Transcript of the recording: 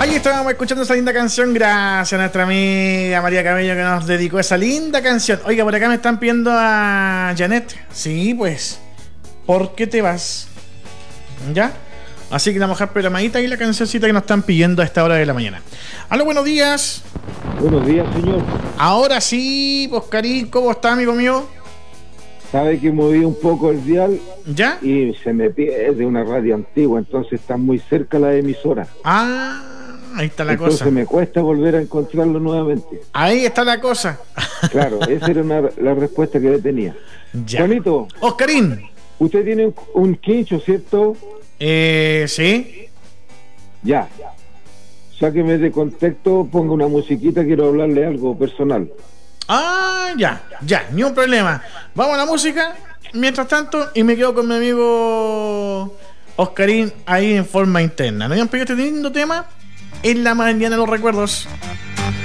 Ahí estábamos escuchando esa linda canción. Gracias a nuestra amiga María Cabello que nos dedicó esa linda canción. Oiga, por acá me están pidiendo a Janet. Sí, pues. ¿Por qué te vas? ¿Ya? Así que la mujer programadita y la cancioncita que nos están pidiendo a esta hora de la mañana. Aló, buenos días. Buenos días, señor. Ahora sí, Oscarín, ¿cómo está, amigo mío? Sabe que moví un poco el dial. ¿Ya? Y se me pierde una radio antigua, entonces está muy cerca la emisora. Ah, ahí está la entonces cosa. Me cuesta volver a encontrarlo nuevamente. Ahí está la cosa. Claro, esa era la respuesta que le tenía. Ya. Juanito. Oscarín. Usted tiene un quincho, ¿cierto? Sí. Ya. Sáqueme de contexto, ponga una musiquita, quiero hablarle algo personal. Ah, ya, ni un problema. Vamos a la música, mientras tanto, y me quedo con mi amigo Oscarín ahí en forma interna. ¿No habían pedido este lindo tema? En la mañana de los recuerdos.